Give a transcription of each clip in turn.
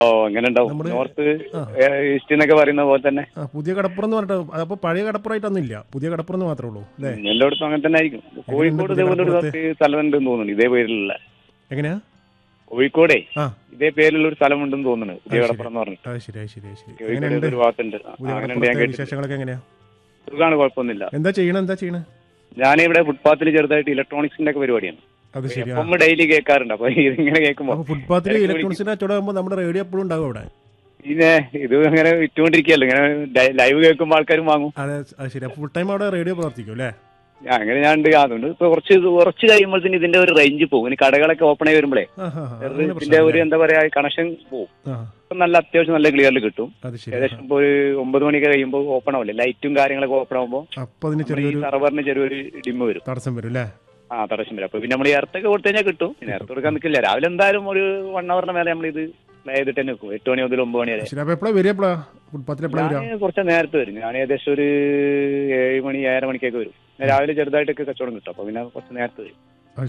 ഓ അങ്ങനെ ഉണ്ടാവും. North east എന്നൊക്കെ പറയുന്ന പോലെ തന്നെ. പുതിയ കടപ്പുറം എന്ന് പറഞ്ഞിട്ട് അപ്പോൾ പഴയ കടപ്പുറമായിട്ടൊന്നും ഇല്ല, പുതിയ കടപ്പുറം മാത്രമേ ഉള്ളൂ അല്ലേ? എല്ലായിടത്തും അങ്ങനെ തന്നെ ആയിരിക്കും. കോഴിക്കോട് ഇതേപോലെ ഒരു സ്ഥലമുണ്ടെന്ന് തോന്നുന്നു ഇതേ പേരിലുള്ള. എങ്ങനെയാ? കോഴിക്കോടേ ഇതേ പേരിലുള്ള ഒരു സ്ഥലമുണ്ടെന്ന് തോന്നുന്നു, പുതിയ കടപ്പുറം എന്ന് പറഞ്ഞിട്ട്. കോഴിക്കോട് ഒരു ഭാഗത്തുണ്ട്. വിശേഷങ്ങളൊക്കെ എങ്ങനെയാ? സുഖമാണ്, കുഴപ്പമൊന്നുമില്ല. എന്താ ചെയ്യണേ? ഞാനിവിടെ ഫുട്പാത്തിൽ ചെറുതായിട്ട് ഇലക്ട്രോണിക്സിന്റെ ഒക്കെ പരിപാടിയാണ്. അത് ശരി. ഡെയിലി കേൾക്കാറുണ്ട്. അപ്പൊ ഇതിങ്ങനെ കേൾക്കുമ്പോ ഫുട്പാത്തിൽ ഇലക്ട്രോണിക്സിന്റെ കച്ചവടമാകുമ്പോൾ നമ്മുടെ റേഡിയോ എപ്പോഴും ഉണ്ടാവും അവിടെ. പിന്നെ ഇത് അങ്ങനെ വിറ്റുകൊണ്ടിരിക്കുകയല്ലോ, ഇങ്ങനെ ലൈവ് കേൾക്കുമ്പോൾ ആൾക്കാരും വാങ്ങും. അതെ, അത് ശരി. ഫുൾ ടൈം അവിടെ റേഡിയോ പ്രവർത്തിക്കും അല്ലേ? അങ്ങനെ ഞാൻ ഉണ്ട്. അതുകൊണ്ട് ഇപ്പൊ കുറച്ച് കഴിയുമ്പോഴത്തേന് ഇതിന്റെ ഒരു റേഞ്ച് പോകും. ഇനി കടകളൊക്കെ ഓപ്പൺ ആയി വരുമ്പോഴേ ഇതിന്റെ ഒരു എന്താ പറയാ കണക്ഷൻ പോകും. നല്ല അത്യാവശ്യം നല്ല ക്ലിയറിൽ കിട്ടും. ഏകദേശം ഇപ്പൊ ഒരു 9 മണിയൊക്കെ കഴിയുമ്പോൾ ഓപ്പൺ ആവില്ലേ, ലൈറ്റും കാര്യങ്ങളൊക്കെ ഓപ്പൺ ആകുമ്പോൾ സർവറിന് ചെറിയൊരു ഡിമ്മ് വരും, തടസ്സം വരും അല്ലേ? തടസ്സം വരും. അപ്പൊ പിന്നെ നമ്മൾ എർത്തൊക്കെ കൊടുത്തു കഴിഞ്ഞാൽ കിട്ടും. പിന്നെ എർത്ത് കൊടുക്കാൻ നിൽക്കില്ല. രാവിലെ എന്തായാലും ഒരു 1 അവറിന് മേലെ നമ്മൾ ഇത് ചെയ്തിട്ട് തന്നെ വെക്കും. 8 മണി മുതൽ 9 മണി വരെ. കുറച്ച് നേരത്തെ വരും. ഞാൻ ഏകദേശം ഒരു 7 മണി 7:30 മണിക്കൊക്കെ വരും. രാവിലെ ചെറുതായിട്ടൊക്കെ കച്ചവടം കിട്ടും. അപ്പൊ പിന്നെ കുറച്ച് നേരത്തെ വരും.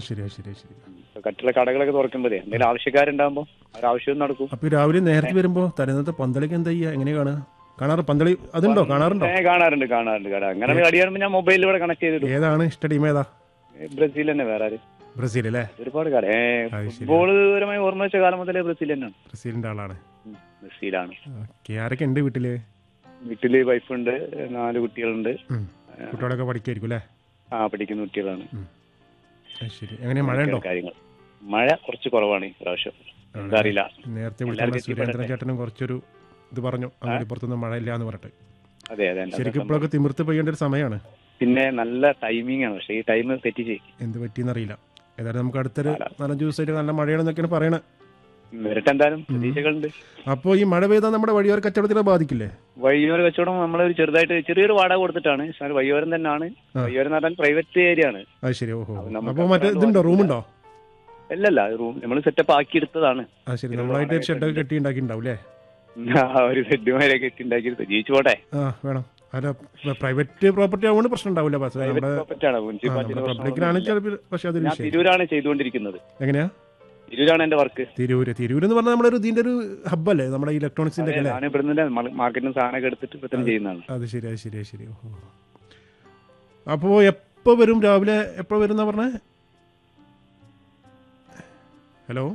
കട്ടിലെ കടകളൊക്കെ തുറക്കുമ്പോഴേ എന്തെങ്കിലും ആവശ്യക്കാരുണ്ടാകുമ്പോൾ ആവശ്യം നടക്കും. അപ്പൊ രാവിലെ നേരത്തെ വരുമ്പോ തലേന്നത്തെ പന്തളിക്ക് എന്താ ചെയ്യാ? എങ്ങനെയാണ് കാണാറ്? പന്തളി അതുണ്ടോ? കാണാറുണ്ട്. കട അങ്ങനെ കടി കാണുമ്പോൾ ഞാൻ മൊബൈലിൽ ഇവിടെ കണക്ട് ചെയ്തിട്ട്. ഏതാണ് ഇഷ്ട ടീം? ഏതാ? ബ്രസീൽ തന്നെ. വേറെ ആര്? ബ്രസീൽ അല്ലേ? ഒരുപാട് കാലം ഫുട്ബോള് പരമായി ഓർമ്മ വെച്ച കാലം മുതലേ ബ്രസീൽ തന്നെയാണ്. ബ്രസീലിന്റെ ആളാണ്. ബ്രസീലാണ്. ആരൊക്കെ ഉണ്ട് വീട്ടില്? വീട്ടില് വൈഫുണ്ട്, 4 കുട്ടികളുണ്ട്. കുട്ടികളൊക്കെ പഠിക്കായിരിക്കും അല്ലേ? പഠിക്കുന്ന കുട്ടികളാണ്. ശരി. എങ്ങനെയാ മഴ ഉണ്ടോ? കാര്യങ്ങൾ മഴ കുറച്ച് കുറവാണ് ഈ പ്രാവശ്യം. എന്താ അറിയില്ല. നേരത്തെ വിളിച്ച സുരേന്ദ്രൻ ചേട്ടനും കുറച്ചൊരു ഇത് പറഞ്ഞു, അങ്ങനെ പുറത്തൊന്നും മഴ ഇല്ല എന്ന് പറഞ്ഞിട്ട്. അതെ. ശരിക്കും ഇപ്പോഴൊക്കെ തിമിർത്ത് പെയ്യേണ്ട ഒരു സമയമാണ്. പിന്നെ നല്ല ടൈമിംഗ് ആണ്. പക്ഷേ ഈ ടൈം തെറ്റിച്ച് എന്ത് പറ്റിയെന്നറിയില്ല. ഏതായാലും നമുക്ക് അടുത്തൊരു 4-5 ദിവസമായിട്ട് നല്ല മഴയാണെന്നൊക്കെയാണ് പറയണത്. വരട്ടെന്തായാലും പ്രതീക്ഷകളുണ്ട്. അപ്പൊ ഈ മഴ പെയ്താൽ നമ്മുടെ വഴിയോര കച്ചവടത്തിനെ ബാധിക്കില്ലേ? വഴിയോര കച്ചവടം നമ്മളൊരു ചെറിയൊരു വാടക കൊടുത്തിട്ടാണ്. വഴിയോരം തന്നെയാണ്. വഴിയോരം എന്ന് പറഞ്ഞാൽ പ്രൈവറ്റ് ഏരിയ ആണ്. അത് ശരി. ഓഹോ. അപ്പൊ മറ്റേ ഇതുണ്ടോ? റൂമുണ്ടോ? അല്ലല്ല, റൂം നമ്മൾ സെറ്റപ്പ് ആക്കി എടുത്തതാണ്. ശരി. നമ്മളായിട്ട് ഷെഡൊക്കെ കെട്ടി ഉണ്ടാക്കിണ്ടാവും അല്ലേ? ഒരു ഷെഡുമാരെ കെട്ടി ഉണ്ടാക്കി ജീവിച്ചു പോട്ടെ. വേണം. അല്ല, പ്രൈവറ്റ് പ്രോപ്പർട്ടി ആവുകൊണ്ട് പ്രശ്നം ഉണ്ടാവില്ല. തിരൂരാണ് ചെയ്തുകൊണ്ടിരിക്കുന്നത്. എങ്ങനെയാ? തിരൂരാണ് എന്റെ വർക്ക്. തിരൂര് എന്ന് പറഞ്ഞാൽ നമ്മുടെ ഇതിന്റെ ഒരു ഹബ്ബല്ലേ, നമ്മുടെ ഇലക്ട്രോണിക്സിന്റെ? മാർക്കറ്റിൽ സാധനമൊക്കെ എടുത്തിട്ട് ഇപ്പൊ തന്നെ ചെയ്യുന്നതാണ്. അത് ശരി. അപ്പോ എപ്പോ വരും? രാവിലെ എപ്പോ വരും എന്നാ പറഞ്ഞേ? ഹലോ.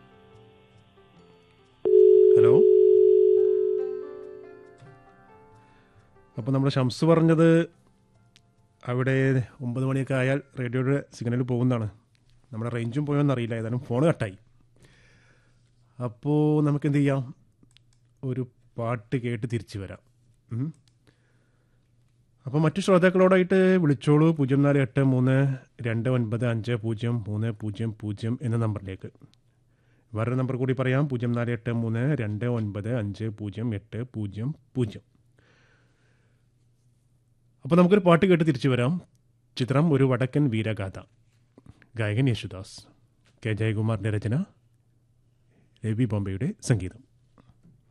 അപ്പോൾ നമ്മുടെ ഷംസ് പറഞ്ഞത് അവിടെ 9 മണിയൊക്കെ ആയാൽ റേഡിയോയുടെ സിഗ്നൽ പോകുന്നതാണ്. നമ്മുടെ റേഞ്ചും പോയോന്നറിയില്ല. ഏതായാലും ഫോൺ കട്ടായി. അപ്പോൾ നമുക്ക് എന്ത് ചെയ്യാം? ഒരു പാട്ട് കേട്ട് തിരിച്ചു വരാം. അപ്പോൾ മറ്റു ശ്രോതാക്കളോടായിട്ട് വിളിച്ചോളൂ. 0483295030 എന്ന നമ്പറിലേക്ക്. വേറൊരു നമ്പർ കൂടി പറയാം, 0483295080. അപ്പോൾ നമുക്കൊരു പാട്ട് കേട്ട് തിരിച്ചു വരാം. ചിത്രം ഒരു വടക്കൻ വീരഗാഥ. ഗായകൻ യേശുദാസ്, കെ ജയകുമാറിൻ്റെ രചന, രവി ബോംബെയുടെ സംഗീതം.